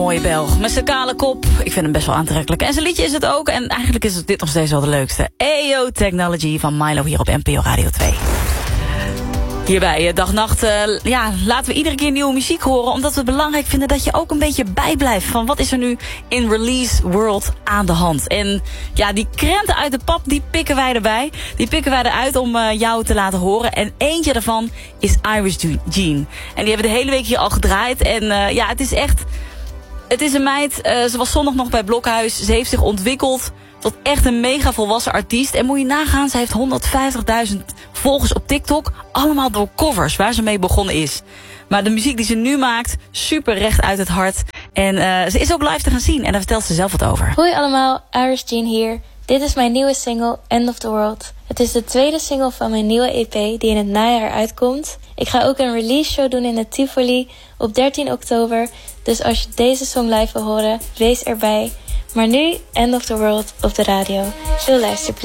Mooie Belg, met zijn kale kop. Ik vind hem best wel aantrekkelijk. En zijn liedje is het ook. En eigenlijk is dit nog steeds wel de leukste. Ayo Technology van Milo hier op NPO Radio 2. Hierbij dag-nacht laten we iedere keer nieuwe muziek horen. Omdat we het belangrijk vinden dat je ook een beetje bijblijft. Van wat is er nu in Release World aan de hand. En ja, die krenten uit de pap, die pikken wij erbij. Die pikken wij eruit om jou te laten horen. En eentje daarvan is Iris Jean. En die hebben we de hele week hier al gedraaid. En het is echt... Het is een meid, ze was zondag nog bij Blokhuis. Ze heeft zich ontwikkeld tot echt een mega volwassen artiest. En moet je nagaan, ze heeft 150.000 volgers op TikTok. Allemaal door covers, waar ze mee begonnen is. Maar de muziek die ze nu maakt, super recht uit het hart. En ze is ook live te gaan zien. En daar vertelt ze zelf wat over. Hoi allemaal, Iris Jean hier. Dit is mijn nieuwe single, End of the World. Het is de tweede single van mijn nieuwe EP die in het najaar uitkomt. Ik ga ook een release show doen in het Tivoli op 13 oktober. Dus als je deze song live wil horen, wees erbij. Maar nu End of the World op de radio. Veel luisterplezier.